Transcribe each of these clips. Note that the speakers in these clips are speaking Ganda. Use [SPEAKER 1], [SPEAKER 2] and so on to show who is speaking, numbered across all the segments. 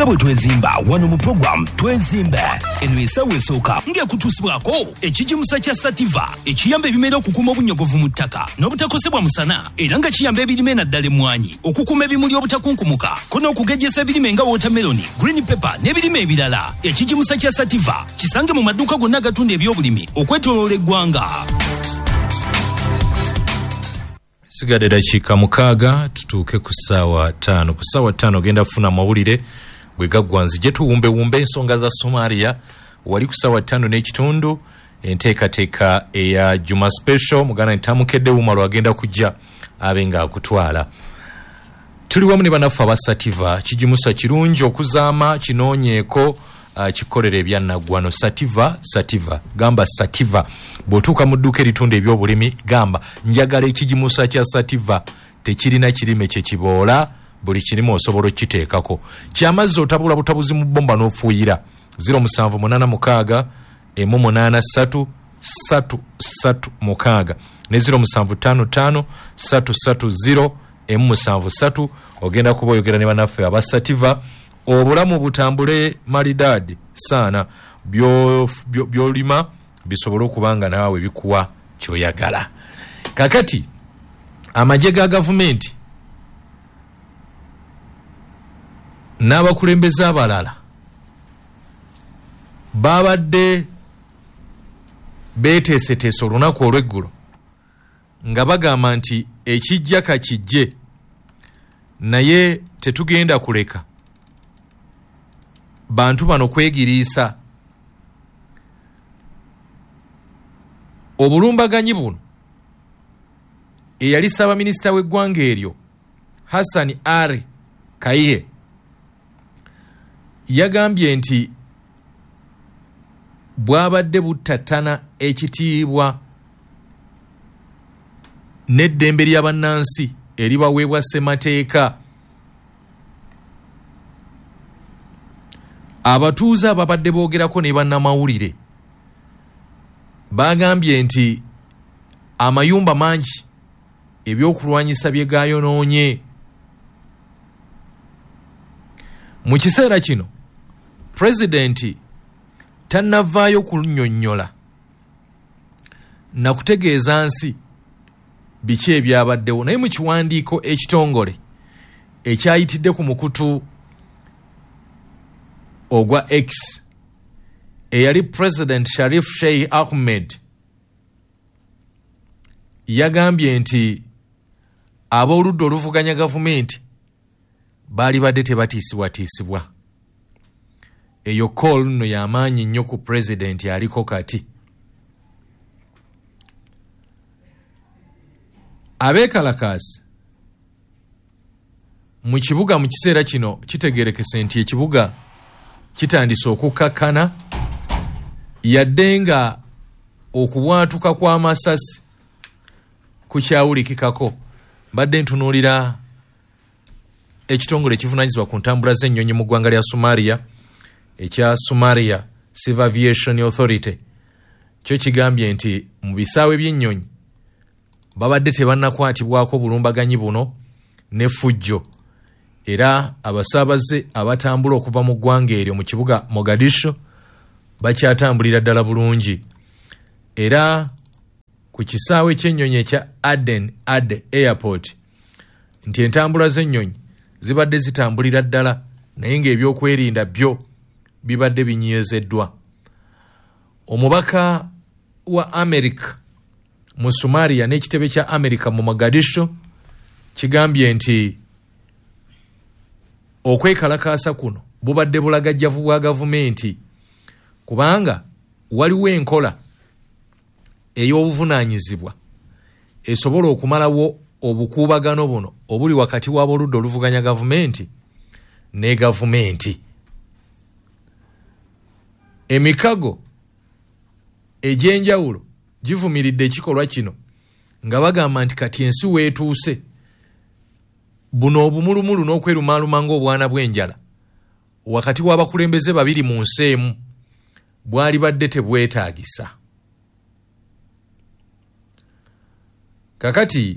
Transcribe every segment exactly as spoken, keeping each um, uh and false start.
[SPEAKER 1] Ngabo twezimba wano mu program twezimbe eno esawe soka nge kutusibwako ekijimusa kya Sativa ekiyamba ebimera okukuma obunyogovu mu ttaka n'obutakosebwa musana era nga kiyamba ebirime naddala emmwanyi okukuma ebimuli obutakunkumuka kono okugejjesa ebirime nga watermelon, green pepper n'ebirime ebirala. Ekijimusa kya Sativa kisange mu maduuka gonna agatunda ebyobulimi okwetooloola eggwanga.
[SPEAKER 2] Sigade dakika mukaaga tutuuke ku ssaawa ttaano. Ku ssaawa ttaano genda kufuna amawulire bwe gaggwanzi gye tuwumbe wumbe ensonga za Somalia. Wali ku ssaawa ttaano n'ekitundu enteekateeka eya Juma Special mugana ntamukedde wumalo agenda kujja abenga akutwala. Tuli wamu ne bannaffe aba Sativa kijimusa kirungi okuzaama kinoonyeeko Uh, kikolere ebyannaggwano. Sativa Sativa gamba Sativa bw'otuuka mu dduuka eritunda ebyobulimi gamba njagala ekijimusa kya Sativa tekirina kirime kye kiboola buli kirime osobola okiteekako kyamazzi otabula butabuzi mu bbomba n'ofuuyira. Zero seven eight eight six emu munaana ssatu ssatu ssatu mukaaga ne zero seven five five ssatu ssatu zero emu seven ssatu. Ogenda kuba oyogera ne bannaffe aba Sativa obulamu butambule maridadi sana byo byolima bisobola okubanga naawe bikuwa kyoyagala. Kakati amagye ga gavumenti n'abakulembeze abalala babadde beeteeseteese olunaku olw'eggulo nga bagamba nti ekijja kakijje naye tetugenda kuleka bantu bano kwegiriisa. Obulumbaganyi buno eyali Ssaabaminisita w'eggwanga eryo Hassan Ali Kaiye yagambye nti bwabadde butatana ekitiibwa n'eddembe ly'abannansi eribaweebwa ssemateeka. Abatuuze ababadde boogerako ne bannamawulire bagambye nti amayumba mangi ebyokulwanyisa bye gaayonoonye. Mu kiseera kino Pulezidenti tannavaayo kunnyonnyola na kutegeeza nsi biki ebyabaddewo, naye mu kiwandiiko ekitongole ekyayitidde ku mukutu ogwa X eyali President Sharif Sheikh Ahmed yagambye nti ab'oludda oluvuganya gavumenti baali badde tebatiisibwatiisibwa. Eyo call nno y'amaanyi nnyo ku President aliko kati. Abeekalakaasi mu kibuga mu kiseera kino kitegeerekese nti ekibuga kitandise okukakkana yadde nga okubwatuka kw'amasasi kukyawulikikako. Mbadde ntunuulira ekitongole ekivunaanyizibwa ku ntambula z'ennyonyi mu ggwanga lya Somalia ekya Somalia Civil Aviation Authority kyo kigambye nti mu bisaawe by'ennyonyi babadde tebannakwatibwako bulumbaganyi buno ne fujjo, era abasaabaze abatambula okuva mu ggwanga eryo mu kibuga Mogadishu bakyatambulira ddala bulungi. Era ku kisaawe ky'ennyonyi ekya Aden Ade Airport nti entambula z'ennyonyi zibadde zitambulira ddala naye ng'ebyokwerinda byo bibadde binyeezeddwa. Omubaka wa Amerika mu Somalia n'ekitebe kya Amerika mu Mogadishu kigambye nti okwekalakaasa kuno bubadde bulagajjavu bwa gavumenti kubanga waliwo enkola ey'obuvunaanyizibwa esobola okumalawo obukuubagano buno obuli wakati w'aboludda oluvuganya gavumenti ne gavumenti. Emikago egy'enjawulo givumiridde ekikolwa kino nga bagamba nti kati ensi weetuuse buno obumulumulu n'okwerumaaluma ng'obwana bw'enjala wakati w'abakulembeze babiri mu nsi emu bwali badde tebwetaagisa. Kakati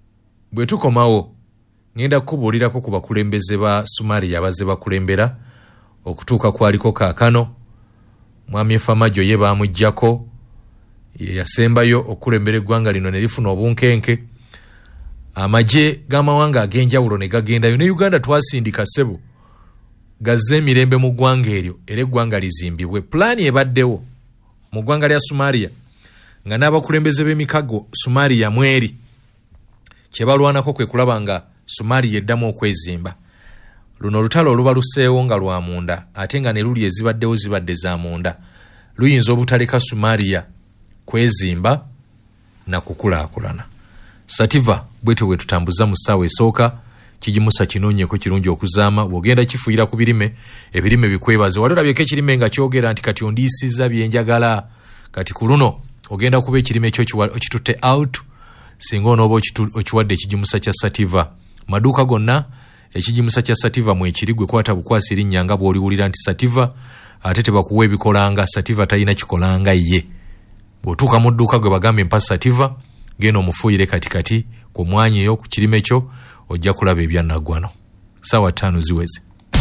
[SPEAKER 2] bwe tukomawo ngenda kukubuulirako ku bakulembeze ba Somalia abazze bakulembera okutuuka kwaliko kaakano mwami Famajo ye bamujjako yasembayo okulembera eggwanga lino ne lifuna obunkenke amaje g'amawanga ag'enjawulo ne gagendayo ne Uganda twasindika ssebo gazze emirembe mu ggwanga eryo era eggwanga lizimbibwe. Pulaani ebaddewo mu ggwanga lya Somalia nga n'abakulembeze b'emikago Somalia mweri kye balwanako kwe kulaba nga Somalia eddamu okwezimba. Luno olutalo oluba luseewo nga lwa munda ate nga ne luli ezibaddewo zibadde za munda luyinza obutaleka Somalia kwezimba na kukulaakulana. Sativa bwetyo bwe tutambuza mu ssaawa esooka kigimusa kinoonyeko kirungi okuzaama bw'ogenda kifuuyira ku birime ebirime bikwebaze wali olabyeko ekirime nga kyogera nti kati ondiisiza byenjagala kati ku luno ogenda kuba ekirime ekyo okitutte out singa onooba okiwadde ekigimusa kya Sativa. Maduuka gonna ekigimusa kya Sativa mwekiri gwe kwata bukwasi erinnya nga bw'oliwulira nti Sativa ate tebakuwa ebikolanga Sativa talina kikolanga ye. Bw'otuuka mu dduuka gwe bagambe mpa Sativa genda omufuuyire katikati ku mwanya eyo ku kirime kyo ojja kulaba ebyannaggwano. Ssaawa ttaano ziweze.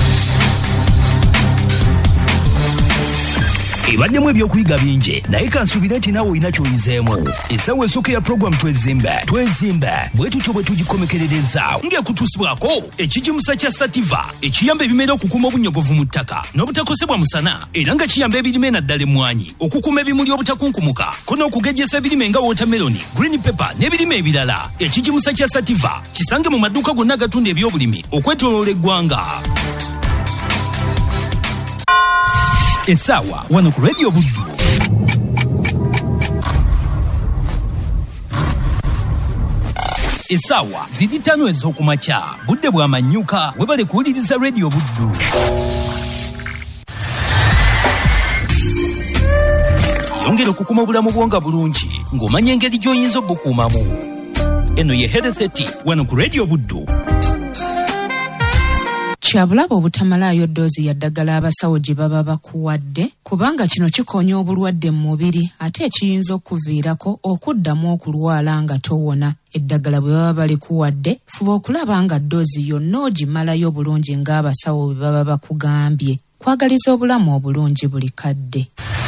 [SPEAKER 1] Ebaddemu ebyokuyiga bingi naye kansuubira nti naawe olina ky'oyizeemu. Essaawa esooka ya puroguramu twezimbe twezimbe bwe tutyo bwe tugikomekerereza ng'ekutuusibwako ekigimusa kya Sativa ekiyamba ebimera okukuuma obunyogovu mu ttaka n'obutakosebwa musana era nga kiyamba ebirime naddala emmwanyi okukuuma ebimuli obutakunkumuka ko n'okugejjesa ebirime nga watermeloni green pepper n'ebirime ebirala. Ekigimusa kya Sativa kisange mu maduuka gonna agatunda ebyobulimi okwetooloola eggwanga. Essaawa wano ku Radio Buddu. Essaawa ziri ttaano ez'okumakya budde bw'amanyuka webale kuwuliriza Radio Buddu. Yongera okukuma obulamu bwonga bulungi ng'omanya engeri gy'oyinza obukuumamu. Eno ye Health Tip wano ku Radio Buddu.
[SPEAKER 3] Kyabulaba obutamalayo ddoozi ya ddagala abasawo gye baba bakuwadde kubanga kino kikonya obulwadde mu mubiri ate ekiyinza okuviirako okuddamu okulwala nga towona. Eddagala bwe baba balikuwadde fuba okulaba nga ddoozi yonna ogimalayo bulungi ng'abasawo bwe baba bakugambye. Kwagaliza obulamu obulungi buli kadde.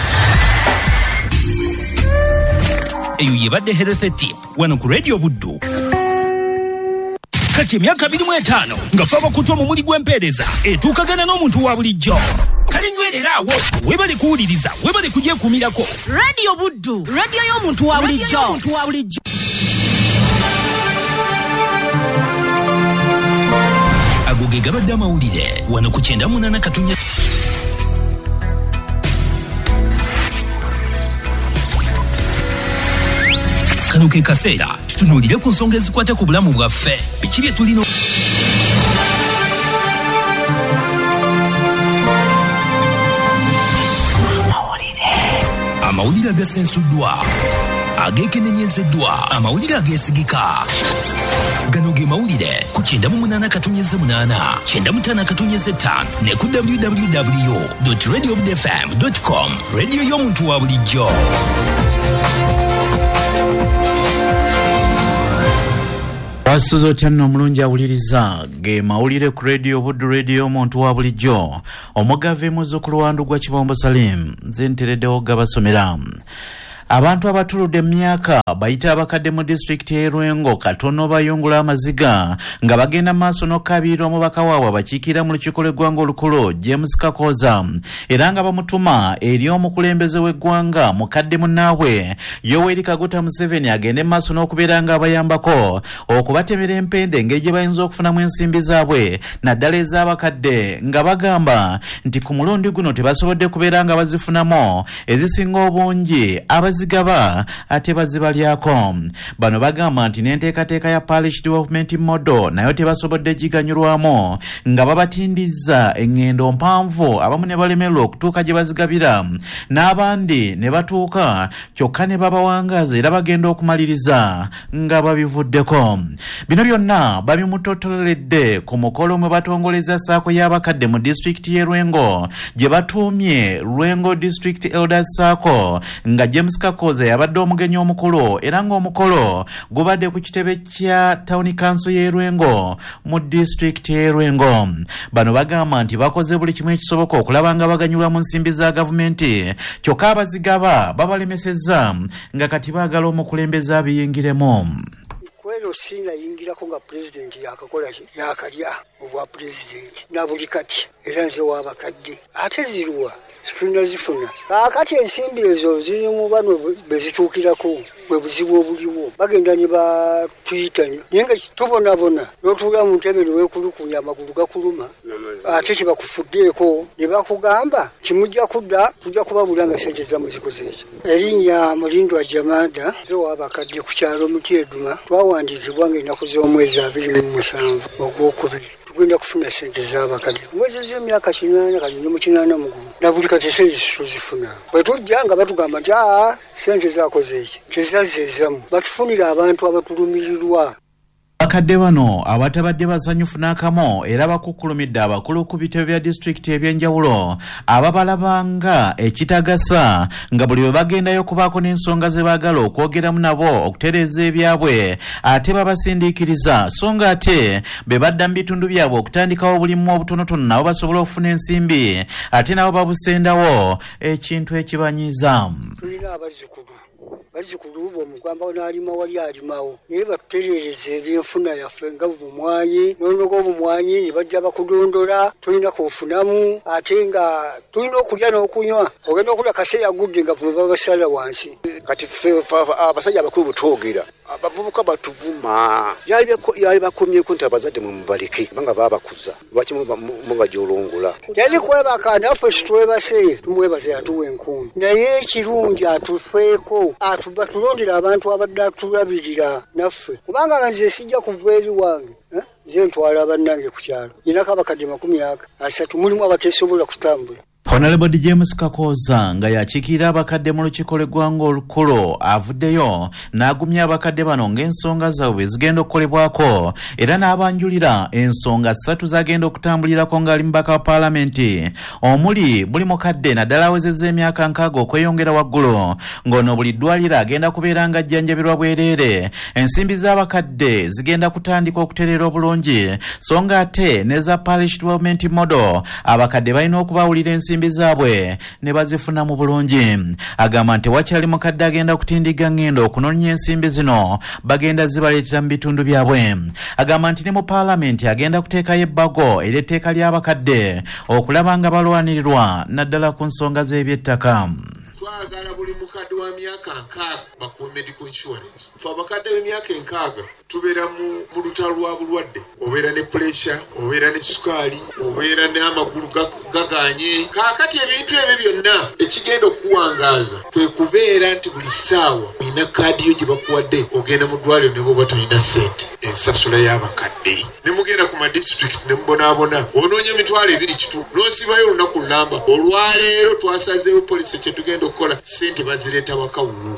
[SPEAKER 1] Eyo yebadde Health Tip wano ku Radio Buddu. Kati emyaka abiri mu etaano nga faba kutwa mu muli gw'empeereza etuukagana n'omuntu wa bulijjo. Kale nywerera awo webale kuwuliriza webale kugyekuumirako.
[SPEAKER 4] Radio Buddu, radio y'omuntu wa bulijjo.
[SPEAKER 1] Ago ge gabadde amawulire wano ku kyenda mu munaana Katonnya. Kano ke kaseera tutunuulire ku nsonga ezikwata ku bulamu bwaffe biki bye tulina. Amawulire agasensuddwa ageekenenyezeddwa amawulire ageesigika. Gano ge mawulire ku kyenda mu munaana Katonnyeze munaana kyenda mu ttaano Katonnyeze ttaano ne ku w w w dot radio buddu f m dot com. Radio y'omuntu wa bulijjo.
[SPEAKER 5] Wasuzo otyanno omulungi awuliriza ge mawulire ku Radio Buddu, radio omuntu wa bulijjo. Omugave muzzukulu wa Ndugwa Kibombo Salim nze ntereddewo gabasomera. Abantu abatuludde emyaka bayita abakadde mu disitulikiti y'e Lwengo katono bayungula amaziga nga bagenda maaso n'okukabirira omubaka waabwe abakiikirira mu lukiiko lw'eggwanga olukulu James Kakoza era nga bamutuma eri omukulembeze w'eggwanga mukadde munnaabwe Yoweri Kaguta Museveni agende maaso n'okubeera nga abayambako okubatemera empende engeri gye bayinza okufunamu ensimbi zaabwe naddala ez'abakadde nga bagamba nti ku mulundi guno tebasobodde kubeera nga bazifunamu ezisinga obungi abazigaba ate bazibalyako. Bano bagamba nti n'enteekateeka ya Parish Development Model nayo tebasobodde giganyulwamu nga babatindiza engendo mpanvu abamu ne balemerwa okutuuka gye bazigabira n'abandi ne batuuka kyokka ne babawangaza era bagenda okumaliriza nga babivuddeko. Bino byonna babimutotoledde ku mukolo mwe batongoleza ssaako y'abakadde mu disitulikiti y'e Lwengo gye batuumye Lwengo District Elders Sacco nga James Kakoze yabadde omugenyi omukulu era ng'omukolo gubadde ku kitebe kya Town Council y'e Lwengo mu district y'e Lwengo. Bano bagamba nti bakoze buli kimu ekisoboka okulaba nga baganyulwa mu nsimbi za gavumenti, kyokka abazigaba babalemesezza nga kati baagala omukulembeze abiyingiremu.
[SPEAKER 6] Kwero sina yingirako nga president yakakola yakalya obwa president na buli kati era nze wabakadde ate ziruwa sifuna zifuna akati ensimbi ezo ziri mu bano bezituukirako bwe buzibu obuliwo bagenda ne batuyitanya naye nga tubonabona n'otuula mu ntebe niweekulukunya amagulu gakuluma ate kibakufuddeeko ne bakugamba kimujja kudda tujja kubabula nga sente zamuzikoze ekyo. Erinnya Mulindwa Jamada ze wabakadde ku kyalo Mutyeduma twawandiikibwa ng'ennaku z'omwezi abiri mu musanvu ogwokubiri tugenda kufuna sente z'abakadde mwezi z'emyaka kinaana kati ne mu kinaana mugulu na buli kati sente tuzifuna bwe tujja nga batugamba nti aa sente zakoze eki tezazzeezamu batufunira abantu abatulumirirwa.
[SPEAKER 5] Bakadde bano abatabadde basanyufu n'akamu era bakukkulumidde abakulu ku bitebe bya disitulikiti ebyenjawulo ababalabanga ekitagasa nga buli bwe bagendayo kubaako n'ensonga ze baagala okwogeramu nabo okutereeza ebyabwe ate babasindiikiriza so nga ate be badda mu bitundu byabwe okutandikawo obulimu obutonotono nabo basobole okufuna ensimbi ate nabo babusendawo ekintu ekibanyiza.
[SPEAKER 6] Tulina abazzukulu bazzukulu bo omugamba n'alima wali alimawo naye batutereereza ebyenfuna yaffe nga bumwanyi n'onoga obumwanyi ne bajja bakudondola tulina kufunamu ate nga tulina okulya n'okunywa ogenda okulya kaseera gudde nga bwe babasala wansi.
[SPEAKER 7] Kati ffe abasajja abakulu butwogera abavubuka batuvuma yali bakomyeko nti abazadde mwe mubaleke banga babakuza lwaki mubajolongola
[SPEAKER 6] yali kwebaka naffe situwebase tumwebaze yatuwa enkumi naye ekirungi atufeeko batulondera abantu abadde atulabirira naffe kubanga nga nze sijja kuva eri wange nze ntwala bannange ku kyalo inako abakadde makumi aga asatu mulimu abateesobola kutambula.
[SPEAKER 5] Honorable James Kakoza nga yakiikirira abakadde mu lukiiko lw'eggwanga olukulu avuddeyo n'agumya abakadde bano ng'ensonga zaabwe zigenda okukolebwako era n'abanjulira ensonga ssatu zagenda okutambulirako ng'ali mubaka wa paalamenti omuli buli mukadde naddala awezezza emyaka nkaaga okweyongera waggulu ng'ono buli ddwaliro agenda kubeera nga ajjanjabirwa bwereere ensimbi z'abakadde zigenda kutandika okutereera obulungi so nga ate ne za parish development model abakadde balina okubawulira ensimbi zaabwe ne bazifuna mu bulungi. Agamba nti wakyali mukadde agenda kutindiga ngendo okunoonya ensimbi zino bagenda zibaleetera mu bitundu byabwe. Agamba nti ne mu paalamenti agenda kuteekayo ebbago era etteeka ly'abakadde okulaba nga balwanirirwa naddala ku nsonga z'ebyettaka.
[SPEAKER 8] Twagala buli mukadde wa myaka nkaaga bakuwe medical insurance. Fe abakadde b'emyaka enkaaga tubeera mu lutalo lwa bulwadde obeera ne pressure obeera ne sukaali obeera n'amagulu gaganye kaakati ebintu ebyo byonna ekigenda okuwangaaza kwe kubeera nti buli ssaawa olina kaadi yo gye bakuwadde ogenda mu ddwaliro ne bwoba tolina ssente ensasula y'abakadde ne mugenda ku madisitulikiti ne mubonaabona onoonya emitwalo ebiri kitu n'osibayo olunaku lulamba olwaleero twasazeewo polisi kye tugenda okukola ssente bazireeta waka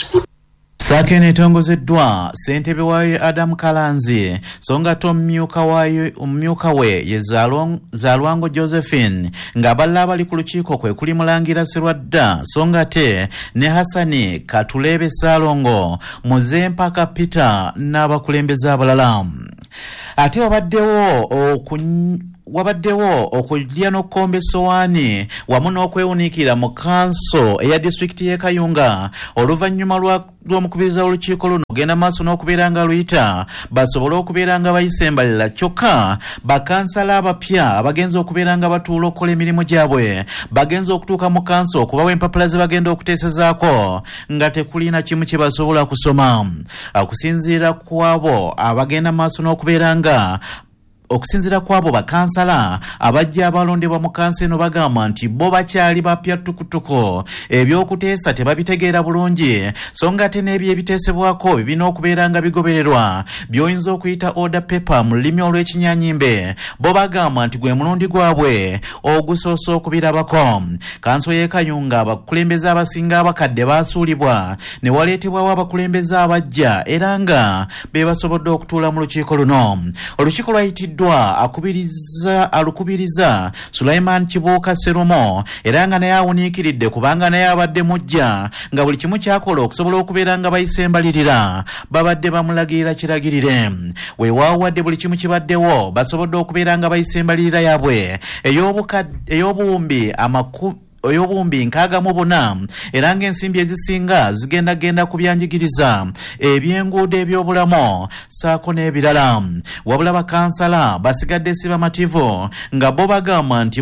[SPEAKER 5] Saakene etongozeddwa ssentebe waayo Adam Kalanzi so nga ate omumyuka we ye Zalwango Josephine ng'abalala abali ku lukiiko kwe kuli Mulangira Serwadda so nga ate ne Hassani Katulebe Saalongo Muzempaka Peter n'abakulembeze abalala. Ate wabaddewo okuny wabaddewo okulya n'okkomba essowaani wamu n'okwewuniikira mu kanso eya disitulikiti y'e Kayunga oluvannyuma lw'omukubiriza w'olukiiko luno ogenda maaso n'okubeera nga luyita basobole okubeera nga bayisa embalira kyokka bakansala abapya abagenza okubeera nga batuula okukola emirimu gyabwe bagenza okutuuka mu kanso okubawa empapula ze bagenda okuteesezaako nga tekulina kimu kye basobola kusoma. Okusinziira ku abo abagenda maaso n'okubeera nga okusinziira kwabo bakansala abajja abalondebwa mu kansa eno bagamba nti bo bakyali bapya tukutuko ebyokuteesa tebabitegeera bulungi so nga ate n'ebyo ebiteesebwako bibina okubeera nga bigobererwa by'oyinza okuyita order paper mu lulimi olw'ekinyanyimbe bo bagamba nti gwe mulundi gwabwe ogusoose okubirabako. Kanso y'e Kayunga abakulembeze abasinga abakadde baasuulibwa ne waleetebwawo abakulembeze abajja era nga be basobodde okutuula mu lukiiko luno. Olukiiko lwayitidde ategezeddwa akubiriza alukubiriza Sulaiman Kibuuka Seromo era nga naye awuniikiridde kubanga naye abadde mujja nga buli kimu kyakola okusobola okubeera nga bayisembalirira babadde bamulagirira kiragirire weewaawo wadde buli kimu kibaddewo basobodde okubeera nga bayisembalirira yabwe ey'obuwumbi amakumi oyobumbi nkaaga mu buna era ng'ensimbi ezisinga zigenda genda ku byanjigiriza ebyenguudo ebyobulamu saako n'ebirala wabula bakansala basigadde si bamativu nga bo bagamba nti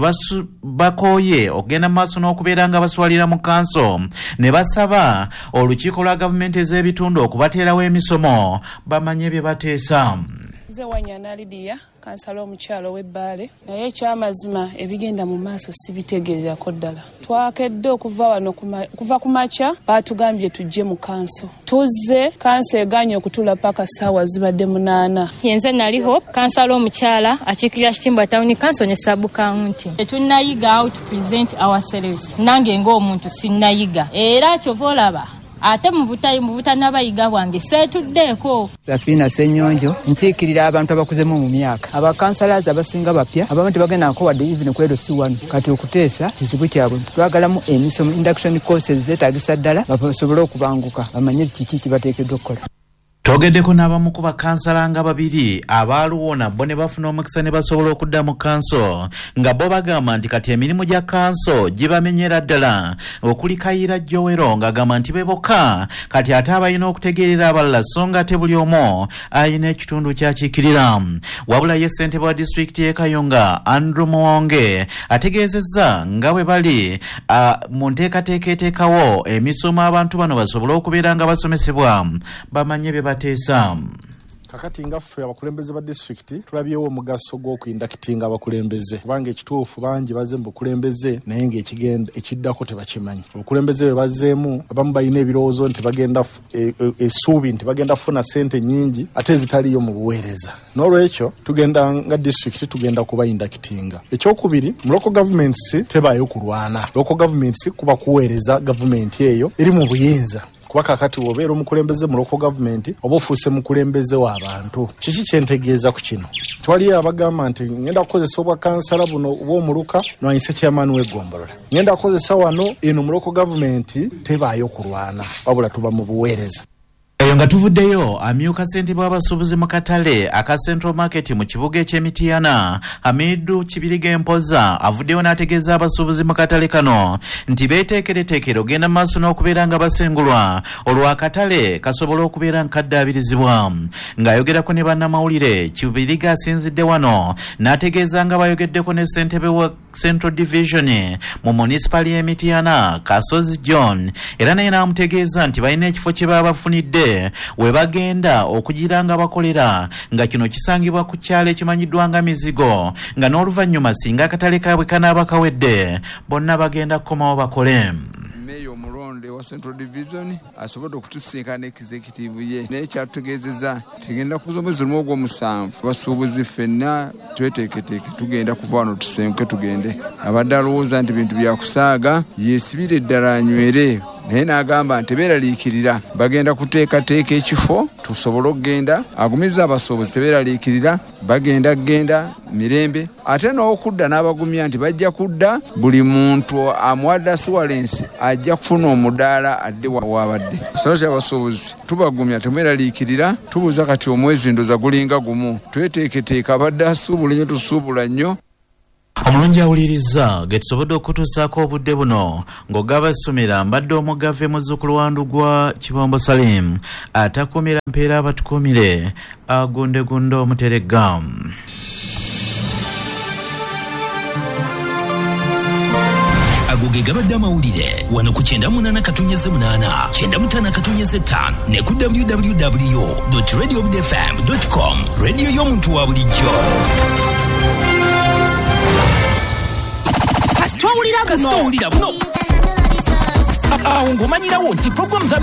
[SPEAKER 5] bakooye okugenda mu maaso n'okubeera nga baswalira mu kanso ne basaba olukiiko lwa gavumenti ez'ebitundu okubateerawo emisomo bamanye bye bateesa.
[SPEAKER 9] Nze Wanyana Lydia kansala omukyalo w'Ebbaale naye ekyamazima ebigenda mu maaso sibitegeererako ddala. Twakedde okuva wano kuva ku makya baatugambye tujje mu kanso tuzze kanso eganye okutula paka ssaawa zibadde munaana.
[SPEAKER 10] Yenze naliho kansala omukyala akiikirira Kitimbwa Town Council ne Sub County. Tetunnayiga how to present ourselves. Nange ng'omuntu sinnayiga era kyova olaba ate mu butayi mu butanabayiga bwange seetuddeeko.
[SPEAKER 11] Safina Senyonjo nkiikirira abantu abakuzemu mu myaka abakansalazi abasinga bapya abamu tebagenda nkowadde even kwedo si wano kati okuteesa kizibu kyabwe. Twagalamu emisomo induction courses zeetaagisa ddala basobole okubanguka bamanye kiki kibateekeddwa okukola.
[SPEAKER 5] Togeddeko n'abamu ku bakansala nga babiri abaaluwona bo ne bafuna omukisa ne basobola okudda mu kanso nga bo bagamba nti kati emirimu gya kanso gibamenyera ddala okuli Kayira Jowero ng'agamba nti be bokka kati ate abalina okutegeerera abalala so nga ate buli omu alina ekitundu kyakiikirira. Wabula ye ssentebe wa disitulikiti y'e Kayunga Andrew Muwonge ategeezezza nga bwe bali uh, mu nteekateeka eteekawo emisomo abantu bano basobole okubeera nga basomesebwa bamanye bye Tesa.
[SPEAKER 12] Kakati nga ffe abakulembeze ba district tulabyewo omugaso gw'okuyindakitinga abakulembeze kubanga ekituufu bangi baze mu bukulembeze naye ng'ekigenda ekiddako tebakimanyi. Obukulembeze bwe bazzeemu abamu balina ebirowoozo nti bagenda essuubi nti bagenda kufuna ssente nnyingi ate ezitaliyo mu buweereza. N'olwekyo tugenda nga district tugenda kubayindakitinga. Ekyokubiri mu local governments tebaayo kulwana. Local governments kuba kuweereza gavumenti eyo eri mu buyinza. Kubaka kati wobeera omukulembeze mu local government oba ofuuse mukulembeze w'abantu. Kiki kyentegeeza ku kino? Twaliyo abagamba nti ngenda kukozesa obwakansala buno obw'omuluka nwanyise chairman w'eggombolola. Ngenda kukozesa wano eno mu local government tebaayo kulwana wabula tuba mu buweereza.
[SPEAKER 5] Eyo nga tuvuddeyo amyuka ssentebe w'abasuubuzi mu katale aka Central Market mu kibuga eky'Emityana Hamidu Kibiriga Mpoza avuddeyo n'ategeeza abasuubuzi mu katale kano nti beeteekereteekere ogenda mu maaso n'okubeera nga basengulwa olwo akatale kasobola okubeera nkaddaabirizibwa. Ng'ayogerako ne bannamawulire Kibiriga asinzidde wano n'ategeeza nga bayogeddeko ne ssentebe wa Central Division mu municipal y'Emityana Kasozi John era naye n'amutegeeza nti balina ekifo kye baba bafunidde we bagenda okugira nga bakolera nga kino kisangibwa ku kyalo ekimanyiddwa nga Mizigo nga n'oluvannyuma singa akatale kaabwe kanaaba kawedde bonna bagenda kukomawo bakole.
[SPEAKER 13] Meyo omulonde wa Central Division asobodde okutusinkana executive ye naye kyatutegeezezza tugenda kuza omwezi lumu ogw'omusanvu basuubuzi ffenna tweteeketeeke tugenda kuva wano tusenke tugende. Abadde alowooza nti bintu byakusaaga yeesibire eddala anywere naye n'agamba nti beeraliikirira bagenda kuteekateeka ekifo tusobole okugenda agumiza abasuubuzi tebeeraliikirira bagenda genda mirembe ate n'okudda n'abagumya nti bajja kudda buli muntu amuwadde assurance ajja kufuna omudaala adde wabadde. Kisalo ky'abasuubuzi tubagumya temweraliikirira tubuuza kati omwezi ndoza gulinga gumu tweteeketeeka abadde asuubula nnyo tusuubula nnyo.
[SPEAKER 5] Omulungi awuliriza ge tusobodde okutuusaako obudde buno ng'ogaba essomera mbadde omugave muzzukulu wa Ndugwa Kibombo Salim atakuumira mpeera abatukuumire agundegunde omuterega.
[SPEAKER 1] ago ge gabadde amawulire wano ku kyenda munaana katonnyeze munaana kyenda mutaano katonnyeze ttaano ne ku w w w dot radio obud f m dot com rediyo y'omuntu wa bulijjo.
[SPEAKER 4] Kasitowulira buno
[SPEAKER 1] awo ng'omanyirawo nti program